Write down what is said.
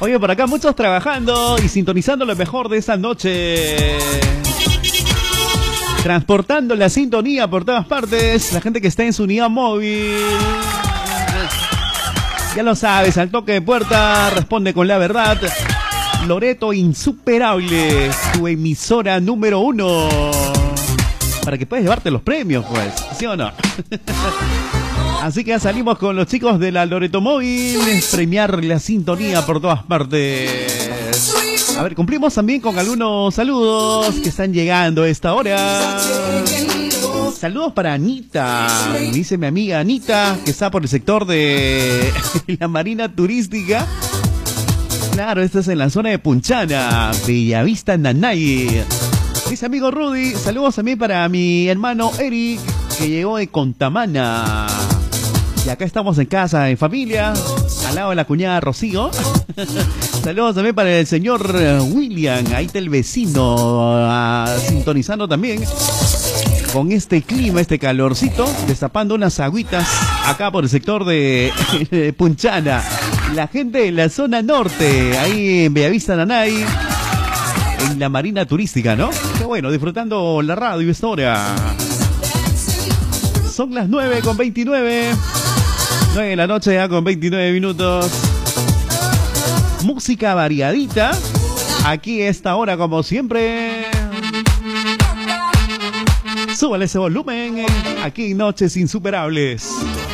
Oye, por acá muchos trabajando y sintonizando lo mejor de esta noche. Transportando la sintonía por todas partes. La gente que está en su unidad móvil. Ya lo sabes, al toque de puerta responde con la verdad. Loreto Insuperable, tu emisora número 1. Para que puedas llevarte los premios, pues, ¿sí o no? Así que ya salimos con los chicos de la Loreto Móvil, premiar la sintonía por todas partes. A ver, cumplimos también con algunos saludos que están llegando a esta hora. Saludos para Anita, dice mi amiga Anita, que está por el sector de la Marina Turística. Claro, esta es en la zona de Punchana, Bellavista, Nanay. Dice amigo Rudy, saludos también para mi hermano Eric, que llegó de Contamana. Y acá estamos en casa, en familia, al lado de la cuñada Rocío. Saludos también para el señor William, ahí está el vecino, sintonizando también con este clima, este calorcito, destapando unas agüitas acá por el sector de Punchana. La gente de la zona norte, ahí en Bellavista, Nanay, en la Marina Turística, ¿no? Qué bueno, disfrutando la radio esta hora. Son las 9:29. 9 de la noche ya con 29 minutos. Música variadita. Aquí a esta hora como siempre. Súbale ese volumen. Aquí Noches Insuperables.